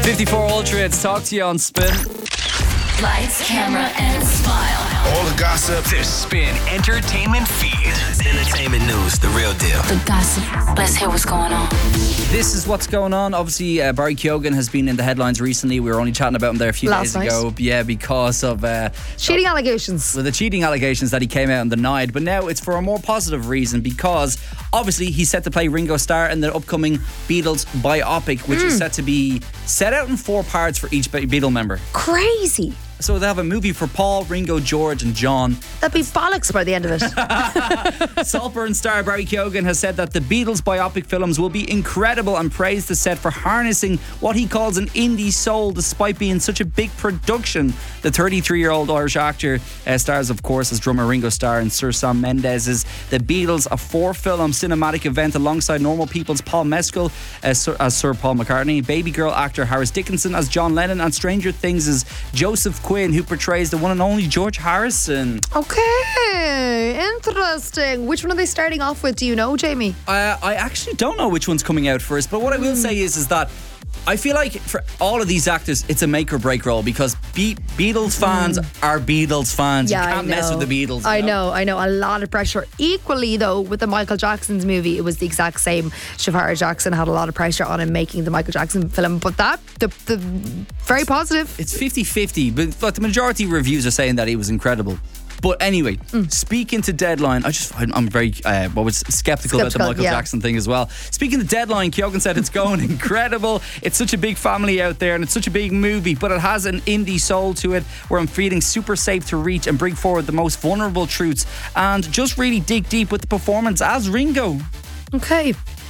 54 Ultra, it's Talk to You on Spin. Lights, camera, and smile. All the gossip. The Spin Entertainment Feed. Entertainment news, the real deal. The gossip. Let's hear what's going on. This is what's going on. Obviously, Barry Keoghan has been in the headlines recently. We were only chatting about him there a few days ago. Yeah, because of cheating allegations. Well, the cheating allegations that he came out and denied. But now it's for a more positive reason, because obviously he's set to play Ringo Starr in the upcoming Beatles biopic, which is set to be set out in 4 parts for each Beatle member. Crazy. So they have a movie for Paul, Ringo, George and John. That'd be bollocks by the end of it. Saltburn star Barry Keoghan has said that the Beatles biopic films will be incredible and praised the set for harnessing what he calls an indie soul despite being such a big production. The 33-year-old Irish actor stars, of course, as drummer Ringo Starr in Sir Sam Mendes's The Beatles, a 4-film cinematic event alongside Normal People's Paul Mescal as Sir Paul McCartney, Baby Girl actor Harris Dickinson as John Lennon, and Stranger Things' Joseph Quinn, who portrays the one and only George Harrison. Okay, interesting. Which one are they starting off with? Do you know, Jamie? I actually don't know which one's coming out first, but what I will say is that I feel like for all of these actors, it's a make or break role, because Beatles fans are Beatles fans. Yeah, you can't mess with the Beatles. I know. A lot of pressure. Equally, though, with the Michael Jackson's movie, it was the exact same. Shafara Jackson had a lot of pressure on him making the Michael Jackson film, but the very positive. It's 50-50, but the majority of reviews are saying that he was incredible. But anyway, speaking to Deadline, I'm very skeptical about the Michael Jackson thing as well. Speaking to Deadline, Keoghan said it's going incredible. It's such a big family out there and it's such a big movie, but it has an indie soul to it where I'm feeling super safe to reach and bring forward the most vulnerable truths and just really dig deep with the performance as Ringo. Okay.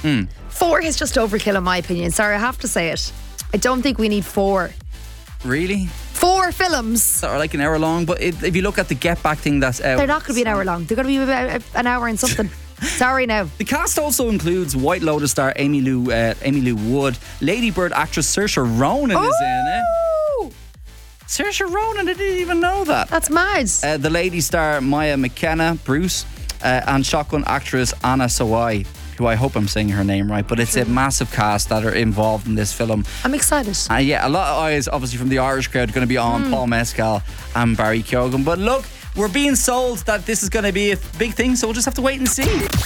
4 is just overkill in my opinion. Sorry, I have to say it. I don't think we need 4. Really? 4 films that are like an hour long, but if you look at the Get Back thing that's out, they're not going to be an hour long. They're going to be about an hour and something. Sorry now. The cast also includes White Lotus star Amy Lou Wood, Lady Bird actress Saoirse Ronan is in it. Saoirse Ronan, I didn't even know that. That's mad. The Lady star Maya McKenna, Bruce, and Shotgun actress Anna Sawai, who I hope I'm saying her name right, but it's a massive cast that are involved in this film. I'm excited. Yeah, a lot of eyes, obviously, from the Irish crowd are going to be on Paul Mescal and Barry Keoghan. But look, we're being sold that this is going to be a big thing, so we'll just have to wait and see.